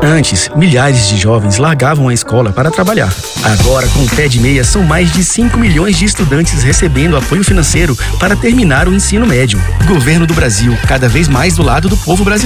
Antes, milhares de jovens largavam a escola para trabalhar. Agora, com o Pé de Meia, são mais de 5 milhões de estudantes recebendo apoio financeiro para terminar o ensino médio. Governo do Brasil, cada vez mais do lado do povo brasileiro.